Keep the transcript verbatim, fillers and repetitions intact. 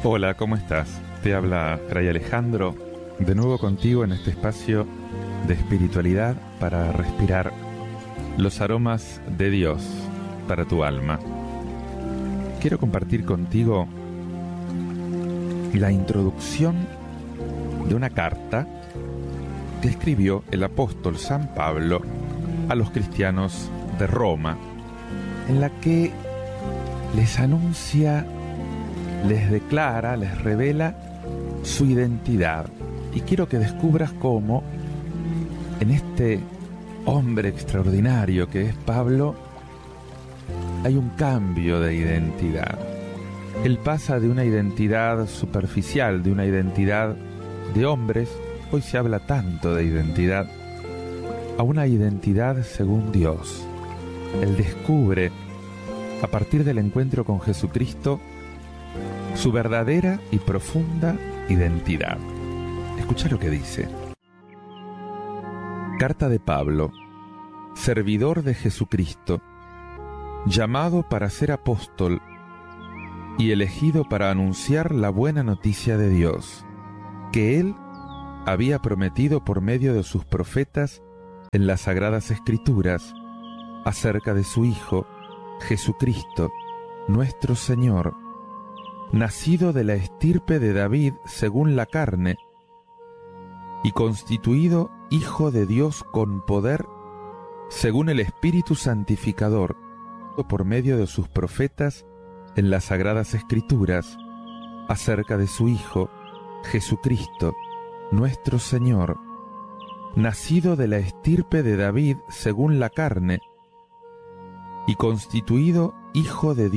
Hola, ¿cómo estás? Te habla Fray Alejandro, de nuevo contigo en este espacio de espiritualidad para respirar los aromas de Dios para tu alma. Quiero compartir contigo la introducción de una carta que escribió el apóstol San Pablo a los cristianos de Roma, en la que les anuncia, les declara, les revela su identidad. Y quiero que descubras cómo en este hombre extraordinario que es Pablo hay un cambio de identidad. Él pasa de una identidad superficial, de una identidad de hombres, hoy se habla tanto de identidad, a una identidad según Dios. Él descubre, a partir del encuentro con Jesucristo, su verdadera y profunda identidad. Escucha lo que dice. Carta de Pablo, servidor de Jesucristo, llamado para ser apóstol y elegido para anunciar la buena noticia de Dios, que Él había prometido por medio de sus profetas en las Sagradas Escrituras acerca de su Hijo, Jesucristo, nuestro Señor, nacido de la estirpe de David según la carne, y constituido Hijo de Dios con poder, según el Espíritu Santificador, por medio de sus profetas en las Sagradas Escrituras, acerca de su Hijo, Jesucristo, nuestro Señor, nacido de la estirpe de David según la carne, y constituido Hijo de Dios